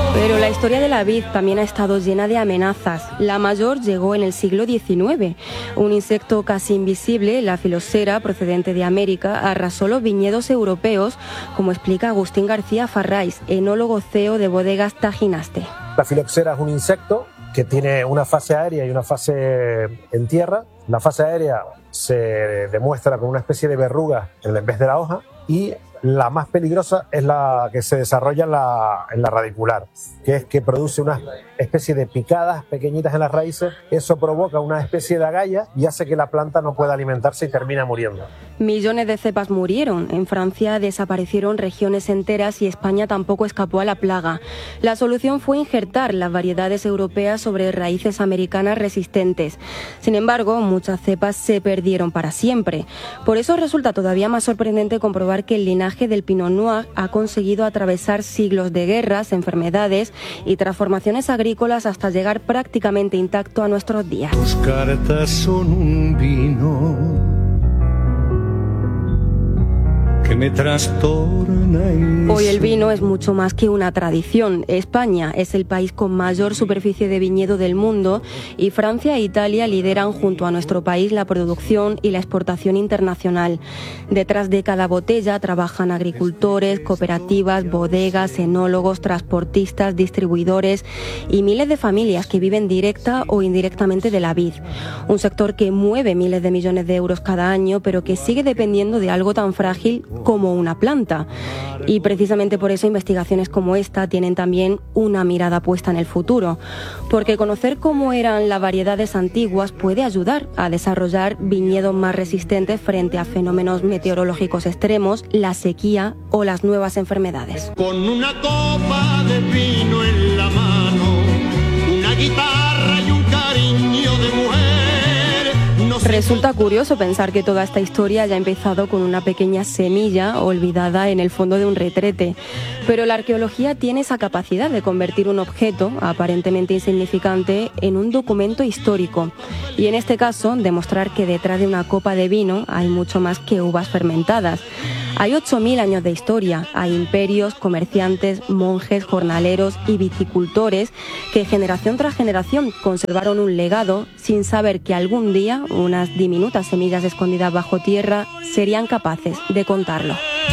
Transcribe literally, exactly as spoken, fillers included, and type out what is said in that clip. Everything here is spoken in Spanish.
Pero la historia de la vid también ha estado llena de amenazas. La mayor llegó en el siglo diecinueve. Un insecto casi invisible, la filoxera, procedente de América, arrasó los viñedos europeos, como explica Agustín García Farrais, enólogo C E O de Bodegas Tajinaste. La filoxera es un insecto que tiene una fase aérea y una fase en tierra. La fase aérea se demuestra con una especie de verruga en vez de la hoja, y la más peligrosa es la que se desarrolla en la, en la radicular, que es que produce una especie de picadas pequeñitas en las raíces. Eso provoca una especie de agalla y hace que la planta no pueda alimentarse y termina muriendo. Millones de cepas murieron. En Francia desaparecieron regiones enteras y España tampoco escapó a la plaga. La solución fue injertar las variedades europeas sobre raíces americanas resistentes. Sin embargo, muchas cepas se perdieron para siempre. Por eso resulta todavía más sorprendente comprobar que el linaje del Pinot Noir ha conseguido atravesar siglos de guerras, enfermedades y transformaciones agrícolas hasta llegar prácticamente intacto a nuestros días. Tus cartas son un vino que me trastorna y Hoy el vino es mucho más que una tradición. España es el país con mayor superficie de viñedo del mundo y Francia e Italia lideran junto a nuestro país la producción y la exportación internacional. Detrás de cada botella trabajan agricultores, cooperativas, bodegas, enólogos, transportistas, distribuidores y miles de familias que viven directa o indirectamente de la vid. Un sector que mueve miles de millones de euros cada año, pero que sigue dependiendo de algo tan frágil como una planta. Y precisamente por eso investigaciones como esta tienen también una mirada puesta en el futuro, porque conocer cómo eran las variedades antiguas puede ayudar a desarrollar viñedos más resistentes frente a fenómenos meteorológicos extremos, la sequía o las nuevas enfermedades. Con una copa de vino en la mano, una guitarra y un cariño de mujer. Resulta curioso pensar que toda esta historia haya empezado con una pequeña semilla olvidada en el fondo de un retrete. Pero la arqueología tiene esa capacidad de convertir un objeto aparentemente insignificante en un documento histórico. Y en este caso, demostrar que detrás de una copa de vino hay mucho más que uvas fermentadas. Hay ocho mil años de historia, hay imperios, comerciantes, monjes, jornaleros y viticultores que generación tras generación conservaron un legado sin saber que algún día unas diminutas semillas escondidas bajo tierra serían capaces de contarlo.